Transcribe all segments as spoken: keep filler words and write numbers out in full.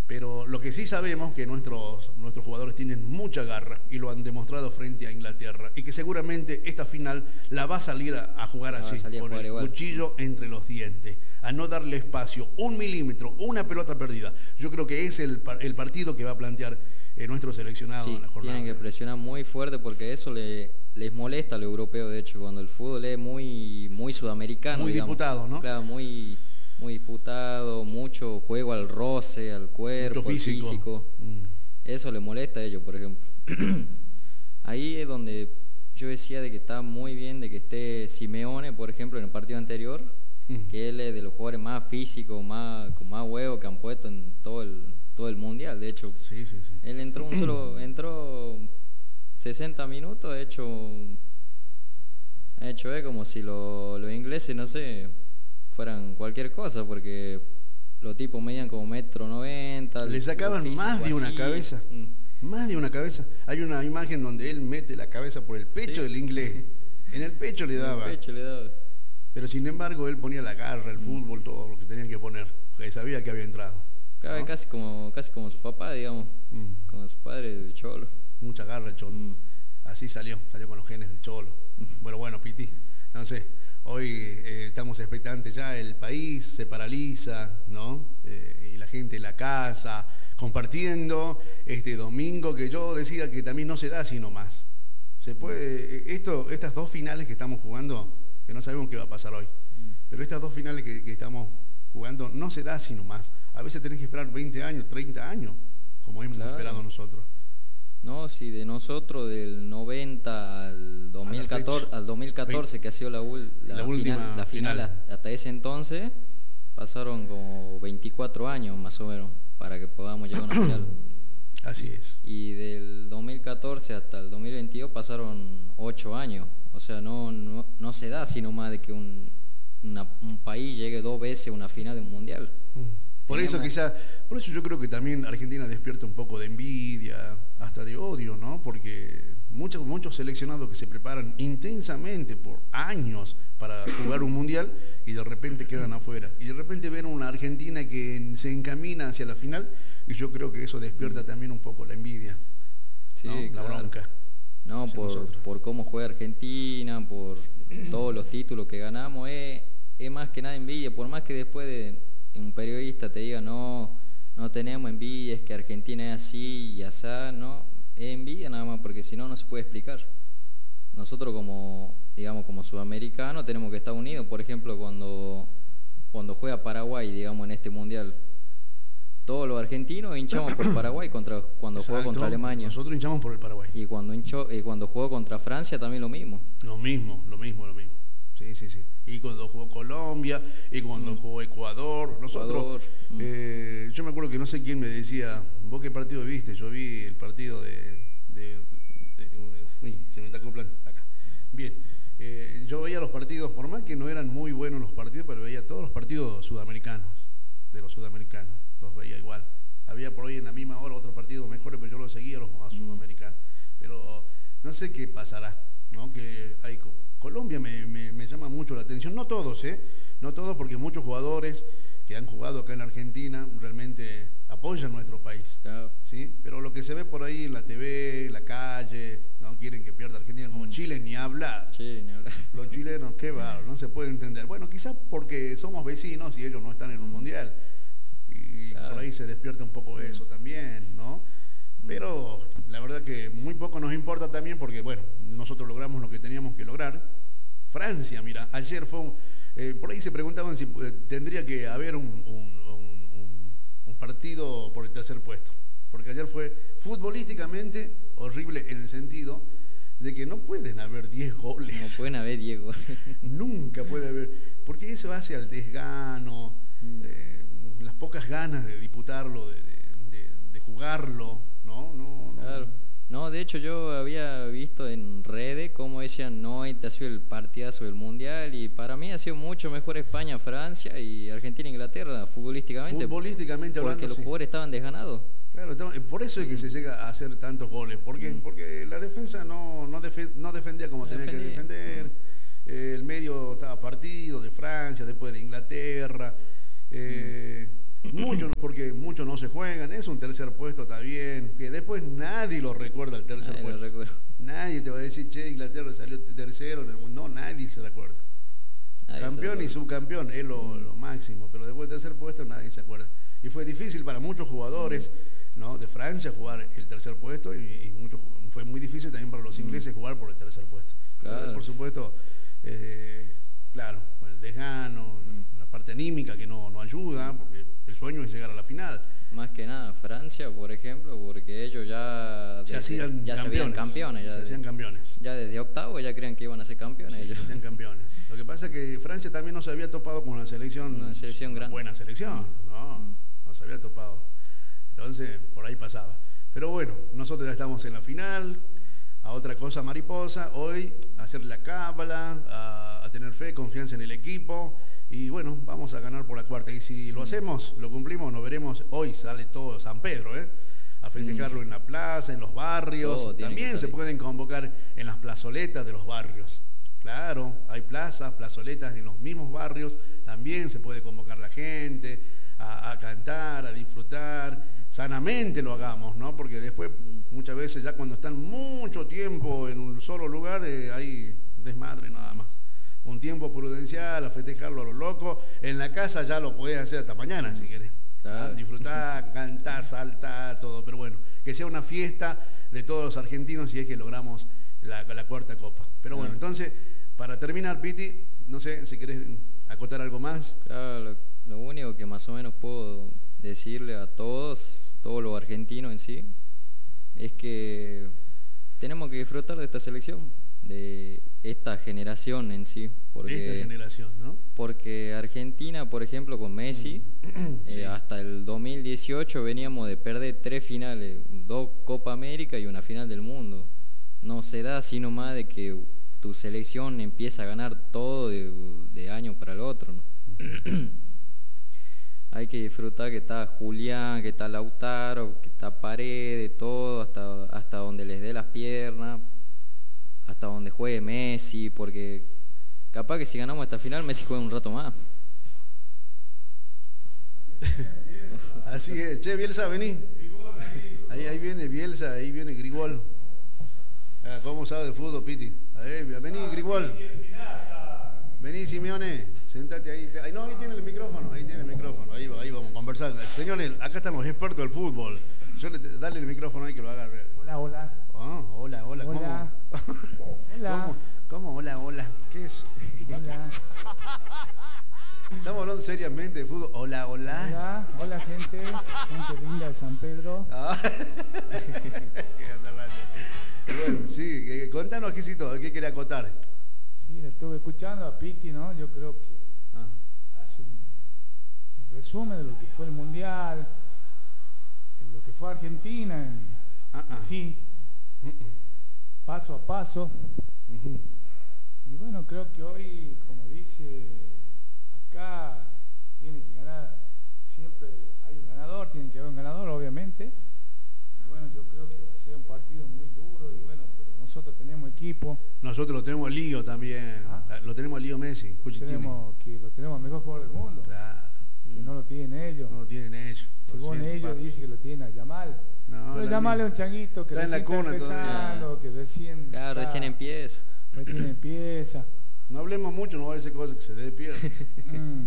Pero lo que sí sabemos es que nuestros, nuestros jugadores tienen mucha garra y lo han demostrado frente a Inglaterra. Y que seguramente esta final la va a salir a, a jugar La va a así, salir a con jugar el igual. cuchillo entre los dientes, a no darle espacio, un milímetro, una pelota perdida. Yo creo que es el, el partido que va a plantear eh, nuestro seleccionado Sí, en la jornada. tienen que presionar muy fuerte porque eso le, les molesta a los europeos, de hecho, cuando el fútbol es muy, muy sudamericano. Muy digamos. disputado, ¿no? Claro, muy, muy disputado, mucho juego al roce, al cuerpo, Mucho físico. al físico. Mm. Eso le molesta a ellos, por ejemplo. Ahí es donde yo decía de que está muy bien de que esté Simeone, por ejemplo, en el partido anterior, Mm. que él es de los jugadores más físicos, más, con más huevos que han puesto en todo el, todo el mundial. De hecho, Sí, sí, sí. él entró un solo, entró sesenta minutos, ha hecho, ha hecho eh, como si lo, los ingleses, no sé, fueran cualquier cosa, porque los tipos medían como metro noventa. Le sacaban más de una así. cabeza. Mm. Más de una cabeza. Hay una imagen donde él mete la cabeza por el pecho Sí. del inglés. En el pecho le daba. En el pecho le daba. Pero sin embargo él ponía la garra, el fútbol, todo lo que tenían que poner. Porque sabía que había entrado. Claro, ¿no? casi como, casi como su papá, digamos. Mm. Como su padre de Cholo. Mucha garra el Cholo. Mm. Así salió, salió con los genes del Cholo. Bueno, bueno, Piti, no sé, hoy eh, estamos expectantes ya, el país se paraliza, ¿no? Eh, y la gente en la casa, compartiendo este domingo que yo decía que también no se da sino más. Se puede, esto, estas dos finales que estamos jugando, que no sabemos qué va a pasar hoy, pero estas dos finales que, que estamos jugando no se da sino más. A veces tenés que esperar veinte años, treinta años, como hemos Claro. esperado nosotros. No, sí, de nosotros del noventa al dos mil catorce, al dos mil catorce que ha sido la, ul, la, La última final, la final, final. hasta ese entonces pasaron como veinticuatro años más o menos para que podamos llegar a una final. Así es. Y del dos mil catorce hasta el dos mil veintidós pasaron ocho años. O sea, no, no, no se da sino más de que un, una, un país llegue dos veces a una final de un mundial. Por eso Tenemos- quizá, por eso yo creo que también Argentina despierta un poco de envidia, hasta de odio, ¿no? Porque muchos, muchos seleccionados que se preparan intensamente por años para jugar un mundial y de repente quedan afuera. Y de repente ven una Argentina que se encamina hacia la final y yo creo que eso despierta también un poco la envidia, Sí, ¿no? La claro. bronca. No, hacia por, nosotros. por cómo juega Argentina, por todos los títulos que ganamos, es, es más que nada envidia. Por más que después de un periodista te diga, no, no tenemos envidia, es que Argentina es así y asá, no, es envidia nada más, porque si no, no se puede explicar. Nosotros como, digamos, como sudamericanos tenemos que estar unidos. Por ejemplo, cuando, cuando juega Paraguay, digamos, en este mundial, todos los argentinos hinchamos por Paraguay contra, cuando jugó Exacto. contra Alemania. Nosotros hinchamos por el Paraguay. Y cuando, hinchó, y cuando jugó contra Francia también lo mismo. Lo mismo, lo mismo, lo mismo. Sí, sí, sí. Y cuando jugó Colombia, y cuando mm. jugó Ecuador, nosotros, Ecuador, mm. eh, yo me acuerdo que no sé quién me decía, ¿vos qué partido viste? Yo vi el partido de... de, de un, uy, se me está acoplando acá. Bien, eh, yo veía los partidos, por más que no eran muy buenos los partidos, pero veía todos los partidos sudamericanos, de los sudamericanos, los veía igual. Había por hoy en la misma hora otros partidos mejores, pero yo los seguía los mm. sudamericanos. Pero no sé qué pasará, ¿no? Que hay... Colombia me, me, me llama mucho la atención, no todos, ¿eh? No todos, porque muchos jugadores que han jugado acá en Argentina realmente apoyan nuestro país, Claro. ¿sí? Pero lo que se ve por ahí en la T V, en la calle, no quieren que pierda Argentina, como Mm. Chile, ni hablar. Sí, ni hablar. Los chilenos, qué bárbaro, no se puede entender. Bueno, quizás porque somos vecinos y ellos no están en un mundial. Y Claro. por ahí se despierta un poco eso también, ¿no? Pero la verdad que muy poco nos importa también porque, bueno, nosotros logramos lo que teníamos que lograr. Francia, mira, ayer fue, un, eh, por ahí se preguntaban si eh, tendría que haber un, un, un, un partido por el tercer puesto. Porque ayer fue futbolísticamente horrible en el sentido de que no pueden haber diez goles. No pueden haber Diego. Nunca puede haber, porque eso hace al desgano, eh, las pocas ganas de disputarlo, de, de, de, de jugarlo, ¿no? No, no. Claro. No, de hecho yo había visto en redes cómo decían, no, este ha sido el partidazo del Mundial, y para mí ha sido mucho mejor España, Francia y Argentina, Inglaterra, futbolísticamente. Futbolísticamente hablando, porque los sí. jugadores estaban desganados. Claro, por eso es que se llega a hacer tantos goles. ¿Por qué? Mm. Porque la defensa no, no, defe, no defendía como No tenía defendía. que defender. Mm. Eh, el medio estaba partido de Francia, después de Inglaterra. Eh, mm. Muchos, porque muchos no se juegan, es un tercer puesto, está bien, que después nadie lo recuerda el tercer Nadie lo puesto. recuerda. Nadie te va a decir, che, Inglaterra salió tercero en el mundo. No, nadie se recuerda. Nadie se Campeón y recuerda. subcampeón es lo, lo máximo, pero después del tercer puesto nadie se acuerda. Y fue difícil para muchos jugadores, ¿no?, de Francia jugar el tercer puesto, y, y mucho, fue muy difícil también para los ingleses jugar por el tercer puesto. Claro. Entonces, por supuesto, eh, claro, con el desgano, Mm. la parte anímica que no, no ayuda, porque el sueño es llegar a la final. Más que nada, Francia, por ejemplo, porque ellos ya, Se desde- hacían ya se veían campeones. Ya, se de- hacían campeones. ya desde octavo ya creían que iban a ser campeones. Sí, ellos. se hacían campeones. Lo que pasa es que Francia también no se había topado con una selección, Una selección una grande. buena selección, no, Mm. no se había topado. Entonces, por ahí pasaba. Pero bueno, nosotros ya estamos en la final. A otra cosa mariposa, hoy hacer la cábala, a, a tener fe, confianza en el equipo, y bueno, vamos a ganar por la cuarta. Y si lo hacemos, lo cumplimos, nos veremos. Hoy sale todo San Pedro, ¿eh?, a festejarlo en la plaza, en los barrios. Todo tiene que También se salir. pueden convocar en las plazoletas de los barrios. Claro, hay plazas, plazoletas en los mismos barrios, también se puede convocar la gente a, a cantar, a disfrutar, sanamente lo hagamos, ¿no? Porque después, muchas veces, ya cuando están mucho tiempo en un solo lugar, eh, hay desmadre nada más. Un tiempo prudencial, a festejarlo a lo loco. En la casa ya lo podés hacer hasta mañana, si querés. Claro. ¿Ah? Disfrutar, cantar, saltar, todo. Pero bueno, que sea una fiesta de todos los argentinos si es que logramos la, la cuarta copa. Pero bueno, Ah. entonces, para terminar, Piti, no sé si querés acotar algo más. Claro, lo, lo único que más o menos puedo decirle a todos, todos los argentinos en sí, es que tenemos que disfrutar de esta selección, de esta generación en sí, porque, Esta generación, ¿no? porque Argentina, por ejemplo, con Messi, Sí. eh, hasta el dos mil dieciocho veníamos de perder tres finales, dos Copa América y una final del mundo. No se da así nomás de que tu selección empieza a ganar todo de, de año para el otro, ¿no? Hay que disfrutar que está Julián, que está Lautaro, que está Paredes, todo, hasta, hasta donde les dé las piernas, hasta donde juegue Messi, porque capaz que si ganamos esta final, Messi juega un rato más. Así es. Che, Bielsa, vení. Ahí, ahí viene Bielsa, ahí viene Grigol. Ah, ¿cómo sabe de fútbol, Piti? A ver, vení, Grigol. Vení, Simeone, sentate ahí. Ahí. No, ahí tiene el micrófono, ahí tiene el micrófono. Ahí, ahí vamos a conversar. Señores, acá están los expertos del fútbol. Yo le, dale el micrófono ahí que lo haga. Hola, hola. Ah, hola, hola, ¿cómo? Hola. Hola. ¿Cómo? ¿Cómo? Hola, hola. ¿Qué es? Hola. Estamos hablando seriamente de fútbol. Hola, hola. Hola, hola gente, gente linda de San Pedro. Ah. Qué atarrante. Bueno, sí, eh, contanos, Quisito, ¿qué quiere acotar? Sí, le estuve escuchando a Piti, ¿no? Yo creo que Ah. hace un resumen de lo que fue el Mundial, de lo que fue Argentina, en, Ah, ah. en sí, Mm, mm. paso a paso. Ujú. Y bueno, creo que hoy, como dice acá, tiene que ganar, siempre hay un ganador, tiene que haber un ganador, obviamente. Y bueno, yo creo que va a ser un partido muy duro y bueno, pero nosotros tenemos equipo, Nosotros lo tenemos a Lío también. ¿Ah? Lo tenemos a Lío Messi. Cuchitini. tenemos, que lo tenemos al mejor jugador del mundo, Claro. que no lo tienen ellos. No lo tienen ellos. lo Según siento, ellos papi. dice que lo tienen a Yamal. No, Pero la Yamal mía. es un changuito que Está en la recién está cuna todavía. empezando, que recién, Claro, está- recién empieza. recién empieza. No hablemos mucho, no va a decir cosas que se dé pie. Mm.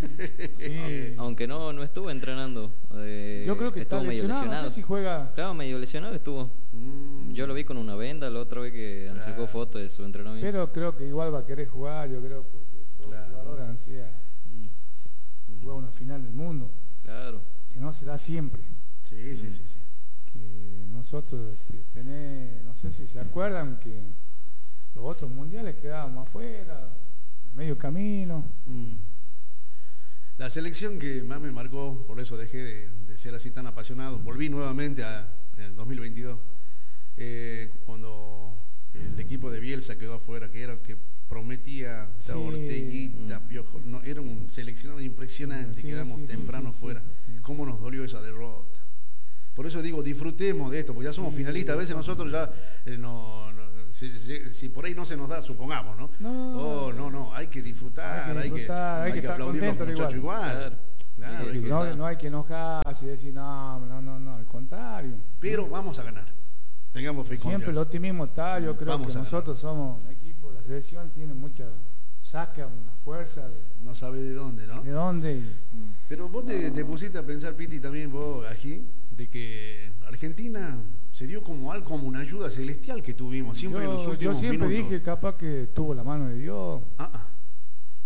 Sí. Aunque no, no estuvo entrenando. eh, Yo creo que está estuvo medio lesionado, lesionado. no sé si juega. Claro, medio lesionado estuvo. Mm. Yo lo vi con una venda la otra vez que han sacado Claro. fotos de su entrenamiento. Pero creo que igual va a querer jugar, yo creo, porque todos Claro. los jugadores ansían Mm, jugar una final del mundo, claro. que no se da siempre. Sí, sí, sí, sí. Que nosotros este, tener, no sé si se acuerdan que los otros mundiales quedábamos afuera, a medio camino. Mm. La selección que más me marcó, por eso dejé de, de ser así tan apasionado, volví nuevamente a, en el dos mil veintidós, eh, cuando el equipo de Bielsa quedó afuera, que era que prometía, Sí. Orteguita, Piojo, no, era un seleccionado impresionante, Sí, quedamos sí, sí, temprano sí, sí, fuera. sí, sí. ¿Cómo nos dolió esa derrota? Por eso digo, disfrutemos de esto, porque ya somos Sí, finalistas, a veces eso. nosotros ya eh, no, no- si, si- si por ahí no se nos da, supongamos, ¿no? No. Oh, no, no, hay que disfrutar, Hay que hay que, disfrutar, hay que estar aplaudir a los contento muchachos igual. igual. Claro. Claro, Y- es que no, está. no hay que enojarse y decir, no, no, no, no, al contrario. Pero vamos a ganar. Tengamos fe y Siempre el confianza. optimismo está, yo creo Vamos que a ganar. nosotros somos un equipo, la selección tiene mucha, saca una fuerza de, No sabe de dónde, ¿no? de dónde. Y, Pero vos te, te pusiste a pensar, Piti, también vos, Ají, de que Argentina se dio como algo, como una ayuda celestial que tuvimos siempre en los yo, yo últimos siempre minutos. dije capaz que tuvo la mano de Dios. Ah, ah.